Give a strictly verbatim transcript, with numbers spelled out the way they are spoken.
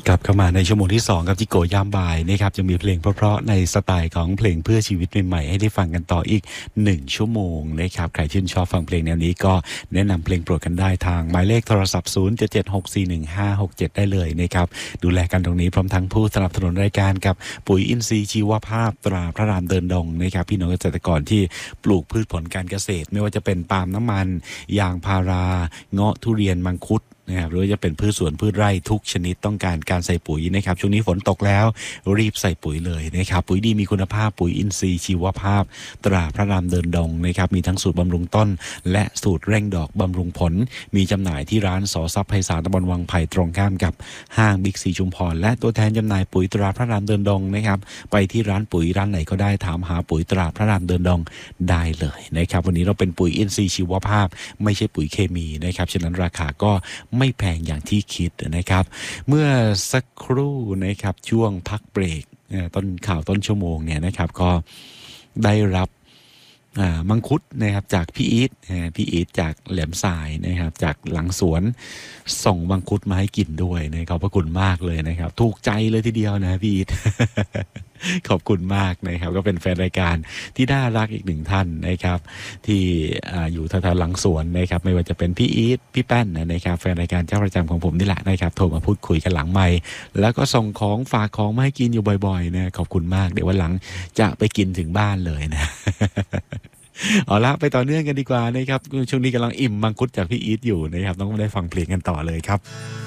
กลับเข้ามาในชั่วโมงที่สองกับจิโกยามบ่ายนะครับจะมีเพลงเพราะๆในสไตล์ของเพลงเพื่อชีวิตใหม่ๆให้ได้ฟังกันต่ออีกหนึ่งชั่วโมงนะครับใครชื่นชอบฟังเพลงแนวนี้ก็แนะนำเพลงโปรดกันได้ทางหมายเลขโทรศัพท์ศูนย์ เจ็ด เจ็ด หก สี่ หนึ่ง ห้า หก เจ็ดได้เลยนะครับดูแลกันตรงนี้พร้อมทั้งผู้สนับสนุนรายการกับปุ๋ยอินทรีย์ชีวภาพตราพระรามเดินดงนะครับพี่น้องเกษตรกรที่ปลูกพืชผลการเกษตรไม่ว่าจะเป็นปาล์มน้ำมันยางพาราเงาะทุเรียนมังคุดนะครับหรือว่าจะเป็นพืชสวนพืชไร่ทุกชนิดต้องการการใส่ปุ๋ยนะครับช่วงนี้ฝนตกแล้วรีบใส่ปุ๋ยเลยนะครับปุ๋ยดีมีคุณภาพปุ๋ยอินทรีย์ชีวภาพตราพระรามเดินดงนะครับมีทั้งสูตรบำรุงต้นและสูตรเร่งดอกบำรุงผลมีจำหน่ายที่ร้านสอทรัพย์ไพศาลตำบลวังไผ่ตรงข้ามกับห้างบิ๊กซีชุมพรและตัวแทนจำหน่ายปุ๋ยตราพระรามเดินดงนะครับไปที่ร้านปุ๋ยร้านไหนก็ได้ถามหาปุ๋ยตราพระรามเดินดงได้เลยนะครับวันนี้เราเป็นปุ๋ยอินทรีย์ชีวภาพไม่ใช่ปุ๋ยเคมีนะครับฉะนั้นราคาก็ไม่แพงอย่างที่คิดนะครับเมื่อสักครู่นะครับช่วงพักเบรกต้นข่าวต้นชั่วโมงเนี่ยนะครับก็ได้รับมังคุดนะครับจากพี่อีทพี่อีทจากแหลมทรายนะครับจากหลังสวนส่งมังคุดมาให้กินด้วยนะขอบพระคุณมากเลยนะครับถูกใจเลยทีเดียวนะพี่อีท ขอบคุณมากนะครับก็เป็นแฟนรายการที่น่ารักอีกหนึ่งท่านนะครับที่อยู่แถวๆหลังสวนนะครับไม่ว่าจะเป็นพี่อีทพี่แป้นนะครับแฟนรายการเจ้าประจำของผมนี่แหละนะครับโทรมาพูดคุยกันหลังไมค์แล้วก็ส่งของฝากของมาให้กินอยู่บ่อยๆนะขอบคุณมากเดี๋ยววันหลังจะไปกินถึงบ้านเลยนะ เอาละไปต่อเนื่องกันดีกว่านะครับช่วงนี้กำลังอิ่มมังคุดจากพี่อีทอยู่นะครับต้องได้ฟังเพลงกันต่อเลยครับ